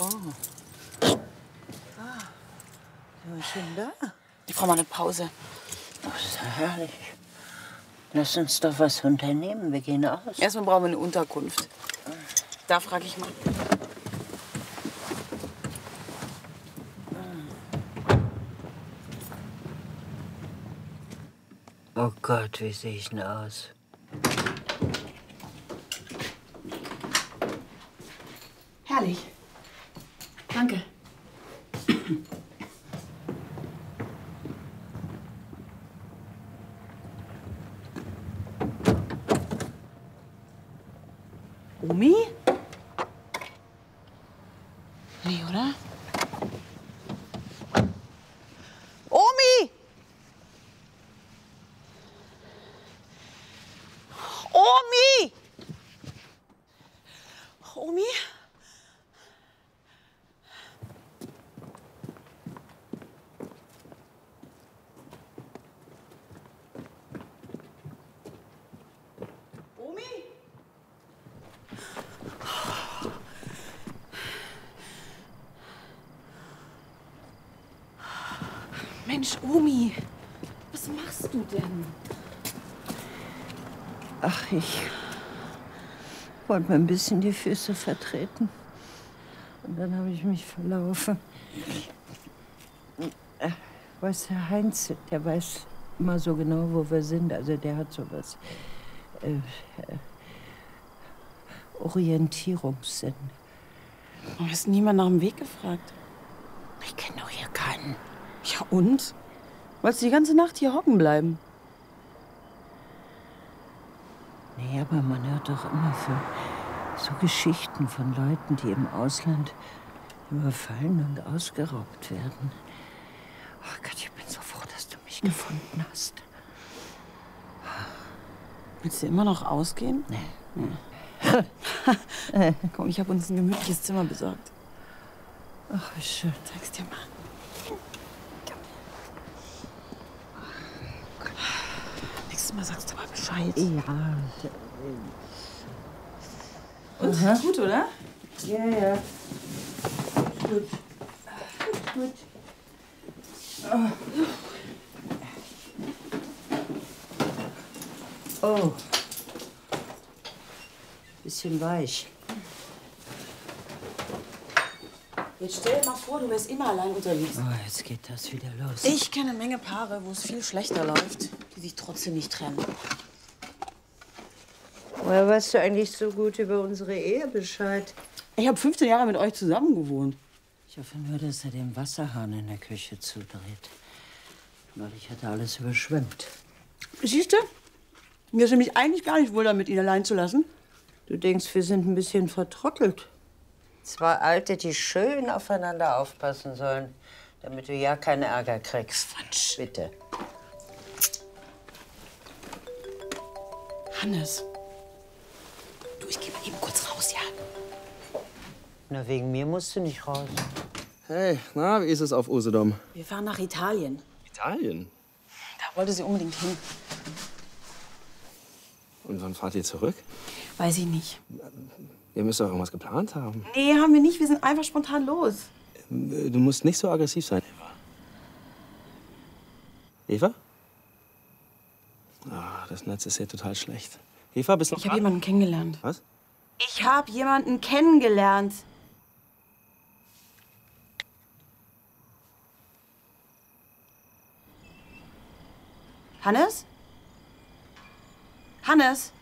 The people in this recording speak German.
Was ist denn da? Die Frau mal eine Pause. Oh, ist ja herrlich. Lass uns doch was unternehmen. Wir gehen aus. Erstmal brauchen wir eine Unterkunft. Da frage ich mal. Oh Gott, wie sehe ich denn aus? Herrlich. Danke. Omi? Nee, oder? Omi! Omi! Omi? Omi? Mensch, Omi, was machst du denn? Ach, ich wollte mir ein bisschen die Füße vertreten. Und dann habe ich mich verlaufen. Weiß der Heinz, der weiß immer so genau, wo wir sind. Also der hat sowas. Orientierungssinn. Du hast niemand nach dem Weg gefragt. Ich kenne doch hier keinen. Ja und? Wolltest du die ganze Nacht hier hocken bleiben? Nee, aber man hört doch immer von so Geschichten von Leuten, die im Ausland überfallen und ausgeraubt werden. Oh Gott, ich bin so froh, dass du mich gefunden hast. Willst du immer noch ausgehen? Nee. Komm, ich habe uns ein gemütliches Zimmer besorgt. Ach, wie schön. Zeig's dir mal. Nächstes Mal sagst du mal Bescheid. Ja. Und? Gut, oder? Ja, ja. Gut. Gut. Oh. Bisschen weich. Jetzt stell dir mal vor, du wärst immer allein unterwegs. Oh, jetzt geht das wieder los. Ich kenne eine Menge Paare, wo es viel schlechter läuft, die sich trotzdem nicht trennen. Woher weißt du eigentlich so gut über unsere Ehe Bescheid? Ich habe 15 Jahre mit euch zusammen gewohnt. Ich hoffe nur, dass er den Wasserhahn in der Küche zudreht. Weil ich hatte alles überschwemmt. Siehst du? Mir ist nämlich eigentlich gar nicht wohl damit, ihn allein zu lassen. Du denkst, wir sind ein bisschen vertrottelt. Zwei Alte, die schön aufeinander aufpassen sollen, damit du ja keinen Ärger kriegst. Quatsch. Bitte. Hannes. Du, ich geh mal eben kurz raus, ja? Na, wegen mir musst du nicht raus. Hey, na, wie ist es auf Usedom? Wir fahren nach Italien. Italien? Da wollte sie unbedingt hin. Und wann fahrt ihr zurück? Weiß ich nicht. Ihr müsst doch irgendwas geplant haben. Nee, haben wir nicht. Wir sind einfach spontan los. Du musst nicht so aggressiv sein, Eva. Eva? Ah, das Netz ist hier total schlecht. Eva, bist du noch Ich habe dran? jemanden kennengelernt. Was? Ich habe jemanden kennengelernt. Hannes? Hannes?